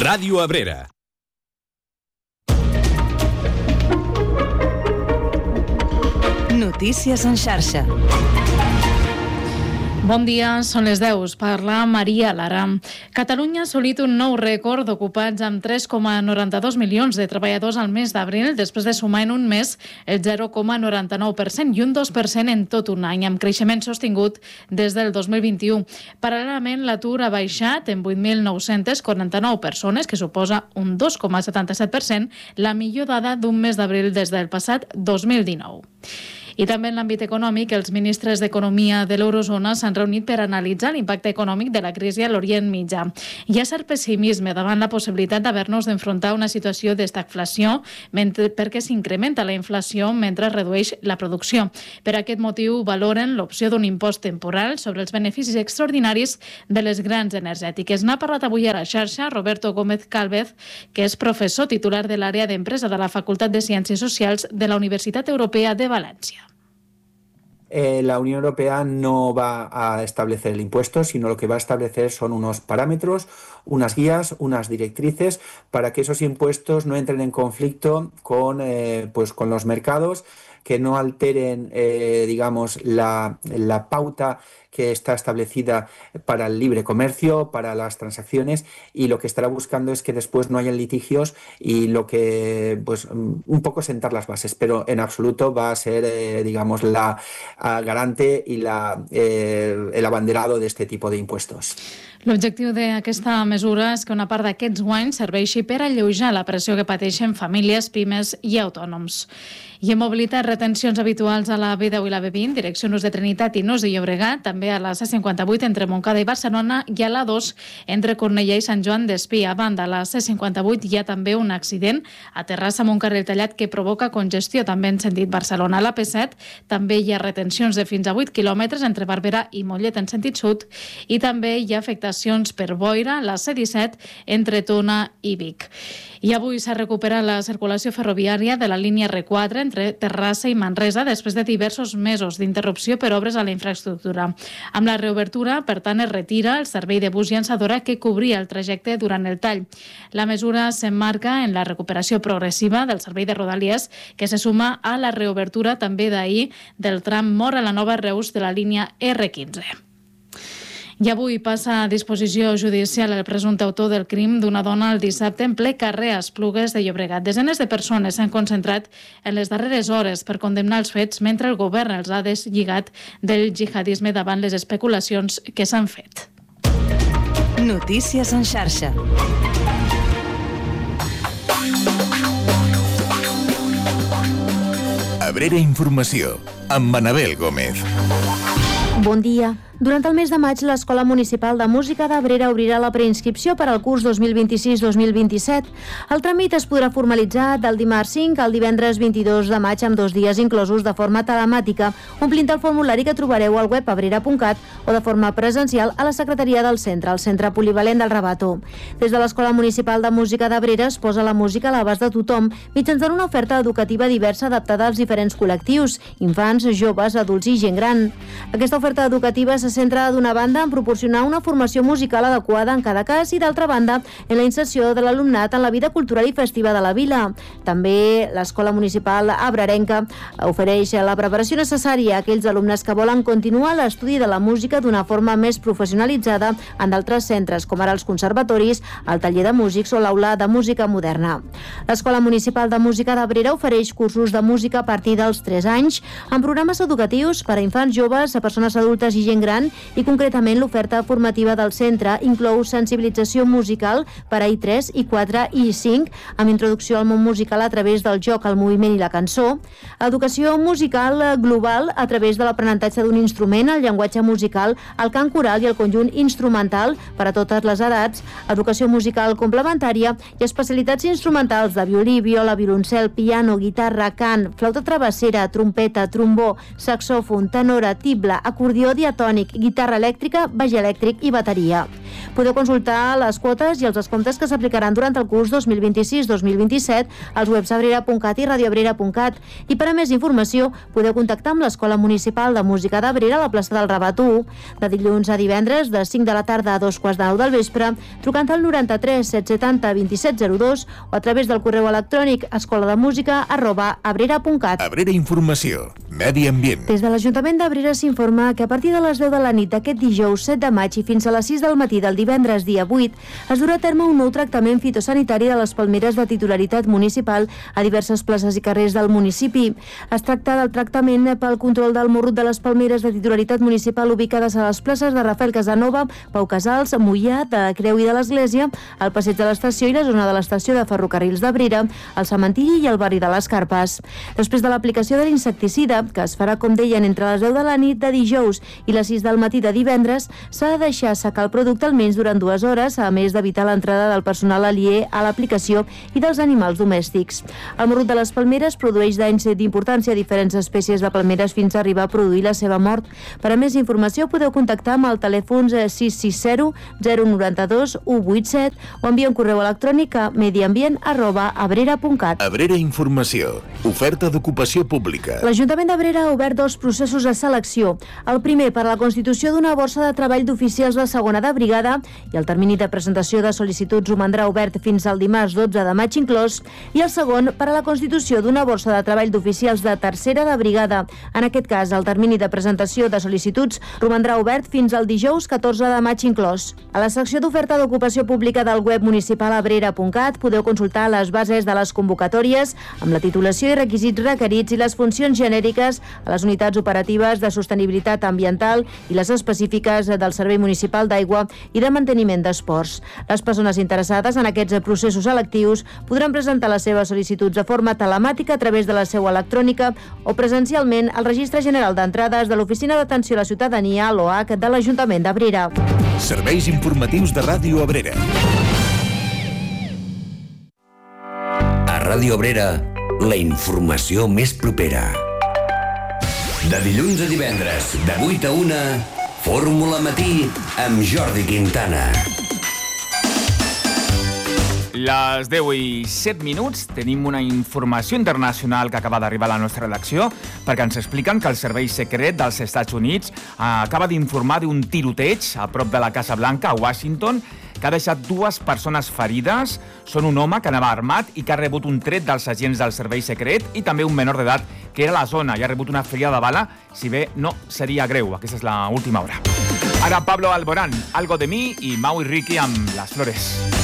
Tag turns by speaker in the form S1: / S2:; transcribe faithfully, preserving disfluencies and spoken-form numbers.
S1: Ràdio Abrera.
S2: Notícies en xarxa.
S3: Bon dia, són les deu. Parla Maria Lara. Catalunya ha assolit un nou rècord d'ocupats amb tres coma noranta-dos milions de treballadors al mes d'abril, després de sumar en un mes el zero coma noranta-nou per cent i un dos per cent en tot un any, amb creixement sostingut des del dos mil vint-i-u. Paral·lelament, l'atur ha baixat en vuit mil nou-cents quaranta-nou persones, que suposa un dos coma setanta-set per cent, la millor dada d'un mes d'abril des del passat dos mil dinou. I també en l'àmbit econòmic, els ministres d'Economia de l'Eurozona s'han reunit per analitzar l'impacte econòmic de la crisi a l'Orient Mitjà. Hi ha cert pessimisme davant la possibilitat d'haver-nos d'enfrontar una situació d'estagflació perquè s'incrementa la inflació mentre es redueix la producció. Per aquest motiu, valoren l'opció d'un impost temporal sobre els beneficis extraordinaris de les grans energètiques. N'ha parlat avui a la xarxa Roberto Gómez Calvez, que és professor titular de l'àrea d'empresa de la Facultat de Ciències Socials de la Universitat Europea de València.
S4: Eh, la Unión Europea no va a establecer el impuesto, sino lo que va a establecer son unos parámetros, unas guías, unas directrices para que esos impuestos no entren en conflicto con, eh, pues con los mercados, que no alteren, eh, digamos, la, la pauta que está establecida para el libre comercio, para las transacciones, y lo que estará buscando es que después no haya litigios y lo que, pues, un poco sentar las bases, pero en absoluto va a ser, eh, digamos, la uh, garante y la, eh, el abanderado de este tipo de impuestos.
S3: L'objectiu d'aquesta mesura és que una part d'aquests guanys serveixi per alleujar la pressió que pateixen famílies, pimes i autònoms. I en mobilitat, retencions habituals a la B deu i la B vint, direcció Nus de Trinitat i Nus de Llobregat, també a la C cinquanta-vuit entre Montcada i Barcelona i a l'A dos entre Cornellà i Sant Joan d'Espí. A banda, a la C cinquanta-vuit hi ha també un accident a Terrassa amb un carril tallat que provoca congestió també en sentit Barcelona. A la P set també hi ha retencions de fins a vuit quilòmetres entre Barberà i Mollet en sentit sud i també hi ha afectacions per boira a la C disset entre Tona i Vic. I avui s'ha recuperat la circulació ferroviària de la línia R quatre entre Terrassa i Manresa després de diversos mesos d'interrupció per obres a la infraestructura. Amb la reobertura, per tant, es retira el servei de bus llançadora que cobria el trajecte durant el tall. La mesura s'emmarca en la recuperació progressiva del servei de Rodalies, que se suma a la reobertura també d'ahir del tram Móra la Nova Reus de la línia R quinze. I avui passa a disposició judicial el presumpte autor del crim d'una dona el dissabte en ple carrer a Esplugues de Llobregat. Desenes de persones s'han concentrat en les darreres hores per condemnar els fets mentre el govern els ha deslligat del jihadisme davant les especulacions que s'han fet.
S2: Notícies en xarxa.
S1: Abrera Informació, amb Manabel Gómez.
S5: Bon dia. Durant el mes de maig, l'Escola Municipal de Música d'Abrera obrirà la preinscripció per al curs dos mil vint-i-sis dos mil vint-i-set. El tràmit es podrà formalitzar del dimarts cinc al divendres vint-i-dos de maig amb dos dies inclosos de forma telemàtica, omplint el formulari que trobareu al web abrera punt cat o de forma presencial a la secretaria del centre, el Centre Polivalent del Rabato. Des de l'Escola Municipal de Música d'Abrera es posa la música a l'abast de tothom mitjançant una oferta educativa diversa adaptada als diferents col·lectius, infants, joves, adults i gent gran. Aquesta oferta educativa se centra d'una banda en proporcionar una formació musical adequada en cada cas i d'altra banda en la inserció de l'alumnat en la vida cultural i festiva de la vila. També l'Escola Municipal Abrerenca ofereix la preparació necessària a aquells alumnes que volen continuar l'estudi de la música d'una forma més professionalitzada en d'altres centres, com ara els conservatoris, el taller de músics o l'aula de música moderna. L'Escola Municipal de Música d'Abrera ofereix cursos de música a partir dels tres anys amb programes educatius per a infants joves, a persones adultes i gent gran i concretament l'oferta formativa del centre inclou sensibilització musical per a I tres, I quatre i I cinc amb introducció al món musical a través del joc, el moviment i la cançó, educació musical global a través de l'aprenentatge d'un instrument, el llenguatge musical, el cant coral i el conjunt instrumental per a totes les edats, educació musical complementària i especialitats instrumentals de violí, viola, violoncel, piano, guitarra, cant, flauta travessera, trompeta, trombó, saxòfon, tenora, tible, acordió diatònic, electrònic, guitarra elèctrica, baix elèctric i bateria. Podeu consultar les quotes i els descomptes que s'aplicaran durant el curs dos mil vint-i-sis dos mil vint-i-set als webs abrera punt cat i radioabrera punt cat i per a més informació podeu contactar amb l'Escola Municipal de Música d'Abrera a la plaça del Rabat u, de dilluns a divendres de cinc de la tarda a dos quarts de nou del vespre, trucant al noranta-tres set setanta vint-i-set zero dos o a través del correu electrònic escolademúsica arroba abrera punt cat.
S1: Abrera Informació, Medi Ambient.
S5: Des de l'Ajuntament d'Abrera s'informa que a partir de les deu de la nit d'aquest dijous set de maig i fins a les sis del matí del divendres dia vuit es durà a terme un nou tractament fitosanitari de les palmeres de titularitat municipal a diverses places i carrers del municipi. Es tracta del tractament pel control del morrut de les palmeres de titularitat municipal ubicades a les places de Rafael Casanova, Pau Casals, Moià, de Creu i de l'Església, al passeig de l'estació i la zona de l'estació de ferrocarrils d'Abrera, el cementiri i el barri de les Carpes. Després de l'aplicació de l'insecticida, que es farà, com deien, entre les deu de la nit de dijous i les sis del matí de divendres, s'ha de deixar secar el producte almenys durant dues hores, a més d'evitar l'entrada del personal aliè a l'aplicació i dels animals domèstics. El morrut de les palmeres produeix danys d'importància a diferents espècies de palmeres fins a arribar a produir la seva mort. Per a més informació podeu contactar amb el telèfon sis sis zero zero nou dos u vuit set o enviar un correu electrònic a mediambient arroba abrera punt cat.
S1: Abrera Informació, oferta d'ocupació pública.
S5: L'Ajuntament d'Abrera ha obert dos processos de selecció. El primer per a la constitució d'una borsa de treball d'oficials de segona de brigada i el termini de presentació de sol·licituds romandrà obert fins al dimarts dotze de maig inclòs, i el segon per a la constitució d'una borsa de treball d'oficials de tercera de brigada. En aquest cas, el termini de presentació de sol·licituds romandrà obert fins al dijous catorze de maig inclòs. A la secció d'oferta d'ocupació pública del web municipal abrera punt cat podeu consultar les bases de les convocatòries amb la titulació i requisits requerits i les funcions genèriques a les unitats operatives de sostenibilitat ambiental i les específiques del Servei Municipal d'Aigua i de Manteniment d'Esports. Les persones interessades en aquests processos electius podran presentar les seves sol·licituds de forma telemàtica a través de la seu electrònica o presencialment al Registre General d'Entrades de l'Oficina d'Atenció a la Ciutadania, l'O H, de l'Ajuntament d'Abrera.
S1: Serveis informatius de Ràdio Abrera.
S6: A Ràdio Abrera, la informació més propera. De dilluns a divendres, de vuit a una, Fórmula Matí amb Jordi Quintana.
S7: Les deu i set minuts tenim una informació internacional que acaba d'arribar a la nostra redacció perquè ens expliquen que el servei secret dels Estats Units acaba d'informar d'un tiroteig a prop de la Casa Blanca, a Washington, que ha deixat dues persones ferides. Són un home que anava armat i que ha rebut un tret dels agents del servei secret i també un menor d'edat que era a la zona i ha rebut una ferida de bala, si bé no seria greu. Aquesta és l'última hora. Ara Pablo Alborán, Algo de mi, i Mau i Ricky amb Les Flores.